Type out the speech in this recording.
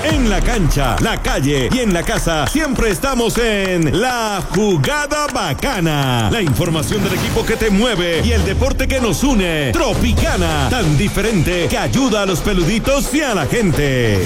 En la cancha, la calle y en la casa siempre estamos en La Jugada Bacana. La información del equipo que te mueve y el deporte que nos une. Tropicana, tan diferente que ayuda a los peluditos y a la gente.